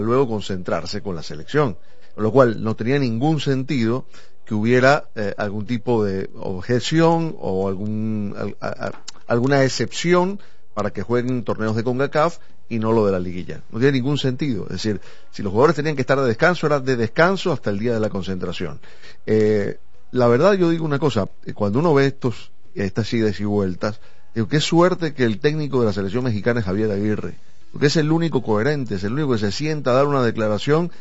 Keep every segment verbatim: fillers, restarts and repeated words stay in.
luego concentrarse con la selección, con lo cual no tenía ningún sentido que hubiera eh, algún tipo de objeción o algún a, a, alguna excepción para que jueguen torneos de CONCACAF y no lo de la liguilla. No tiene ningún sentido. Es decir, si los jugadores tenían que estar de descanso, era de descanso hasta el día de la concentración. Eh, la verdad, yo digo una cosa, cuando uno ve estos, estas idas y vueltas, digo, qué suerte que el técnico de la selección mexicana es Javier Aguirre, porque es el único coherente, es el único que se sienta a dar una declaración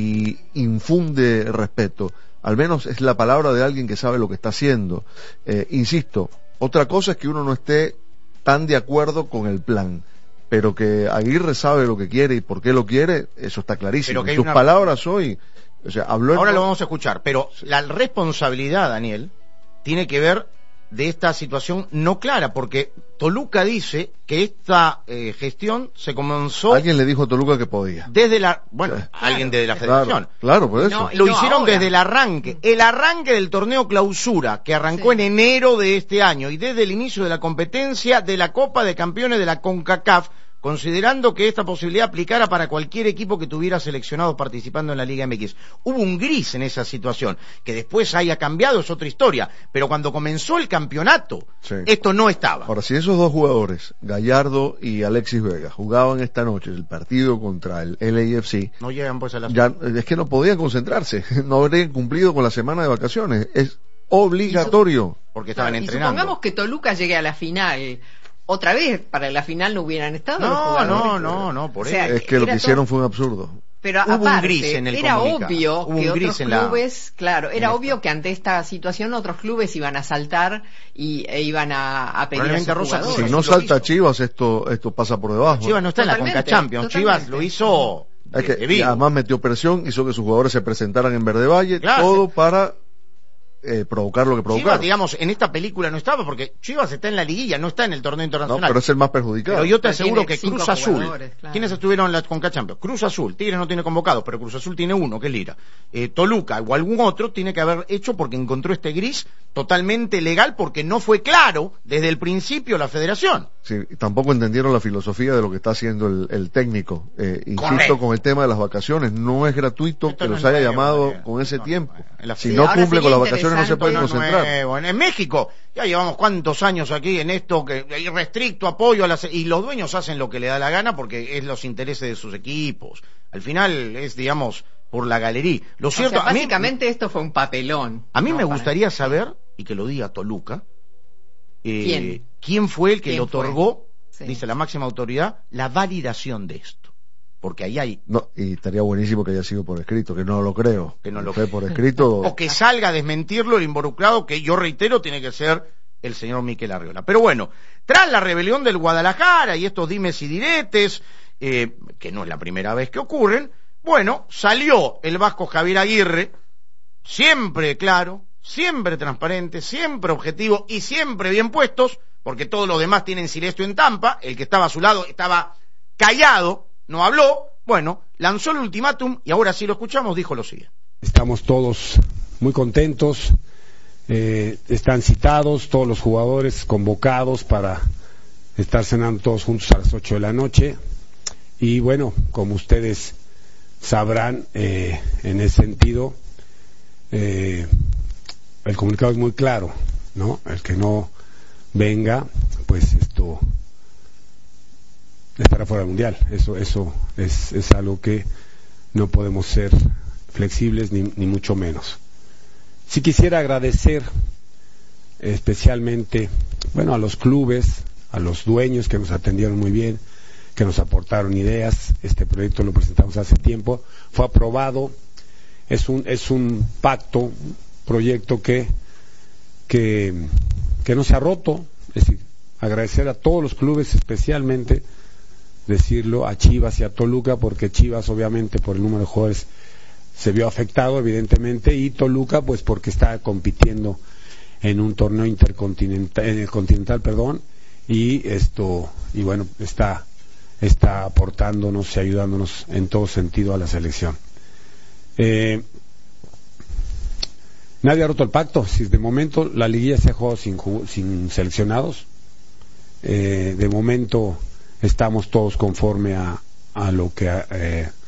y infunde respeto. Al menos es la palabra de alguien que sabe lo que está haciendo. Eh, insisto, otra cosa es que uno no esté tan de acuerdo con el plan, pero que Aguirre sabe lo que quiere y por qué lo quiere, eso está clarísimo. Sus una... palabras hoy, o sea, habló ahora en... lo vamos a escuchar, pero sí. La responsabilidad, Daniel, tiene que ver de esta situación no clara, porque Toluca dice que esta eh, gestión se comenzó... Alguien le dijo a Toluca que podía. Desde la... Bueno, sí. Alguien desde la federación. Claro, claro, por eso. No, lo no hicieron ahora. desde el arranque. El arranque del torneo clausura, que arrancó sí. en enero de este año, y desde el inicio de la competencia de la Copa de Campeones de la CONCACAF, considerando que esta posibilidad aplicara para cualquier equipo que tuviera seleccionado participando en la Liga M X. Hubo un gris en esa situación, que después haya cambiado es otra historia, pero cuando comenzó el campeonato, sí. esto no estaba. Ahora, si esos dos jugadores, Gallardo y Alexis Vega, jugaban esta noche el partido contra el L A F C, no llegan pues a la... ya, es que no podían concentrarse, no habrían cumplido con la semana de vacaciones, es obligatorio. Porque estaban claro, entrenando. Y supongamos que Toluca llegue a la final... Otra vez, para la final no hubieran estado no, los jugadores. No, no, no, por o sea, eso. Es que lo que hicieron todo... fue un absurdo. Pero Hubo aparte, un gris en el era comunicado. obvio Hubo que un gris otros en la... clubes, claro, era obvio que ante esta situación otros clubes iban a saltar y e iban a, a pedir a sus jugadores. Si no salta Chivas, esto esto pasa por debajo. Chivas no está totalmente, en la Conca Champions. Totalmente. Chivas lo hizo de, es que, de y además metió presión, hizo que sus jugadores se presentaran en Verde Valle, claro, todo sí. para... Eh, provocar lo que provocar. Chivas, digamos, en esta película no estaba, porque Chivas está en la liguilla, no está en el torneo internacional. No, pero es el más perjudicado. Pero yo te pero aseguro que cinco Cruz Azul, claro. ¿quiénes estuvieron en la Conca Champions? Cruz Azul, Tigres no tiene convocados, pero Cruz Azul tiene uno, que es Lira. Eh, Toluca o algún otro tiene que haber hecho porque encontró este gris totalmente legal, porque no fue claro desde el principio la federación. Sí, tampoco entendieron la filosofía de lo que está haciendo el, el técnico. Eh, insisto, Correcto. con el tema de las vacaciones, no es gratuito Esto que no los es haya nuevo, llamado no, con ese no, tiempo. no, si sí, no ahora cumple con las sería vacaciones no se puede interesante, concentrar. Nuevo. En México ya llevamos cuántos años aquí en esto, que hay restricto apoyo a las... Y los dueños hacen lo que le da la gana porque es los intereses de sus equipos. Al final es, digamos, por la galería. Lo cierto, o sea, básicamente a mí, esto fue un papelón. A mí ¿no? me Para... gustaría saber, y que lo diga Toluca, eh, ¿Quién? ¿quién fue el que le otorgó, sí. dice la máxima autoridad, la validación de esto? Porque ahí hay... No, y estaría buenísimo que haya sido por escrito, que no lo creo. Que no lo fue por escrito. O que salga a desmentirlo el involucrado, que yo reitero tiene que ser el señor Miquel Arriola. Pero bueno, tras la rebelión del Guadalajara y estos dimes y diretes, eh, que no es la primera vez que ocurren, bueno, salió el vasco Javier Aguirre, siempre claro, siempre transparente, siempre objetivo y siempre bien puestos, porque todos los demás tienen silencio en Tampa, el que estaba a su lado estaba callado, no habló, bueno, lanzó el ultimátum y ahora sí lo escuchamos, dijo lo siguiente. Estamos todos muy contentos, eh, están citados todos los jugadores convocados para estar cenando todos juntos a las ocho de la noche y bueno, como ustedes sabrán, eh, en ese sentido, eh, el comunicado es muy claro, ¿no? El que no venga, pues esto estará fuera del mundial. Eso, eso es, es algo que no podemos ser flexibles ni, ni mucho menos. Sí quisiera agradecer especialmente, bueno, a los clubes, a los dueños que nos atendieron muy bien, que nos aportaron ideas. Este proyecto lo presentamos hace tiempo, fue aprobado, es un es un pacto, un proyecto que que que no se ha roto. Es decir, agradecer a todos los clubes, especialmente decirlo a Chivas y a Toluca, porque Chivas obviamente por el número de jugadores se vio afectado evidentemente, y Toluca pues porque está compitiendo en un torneo intercontinental, en el continental, perdón, y esto y bueno, está está aportándonos y ayudándonos en todo sentido a la selección. Eh, nadie ha roto el pacto. Si de momento la liguilla se ha jugado sin, sin seleccionados, eh, de momento estamos todos conforme a, a lo que eh,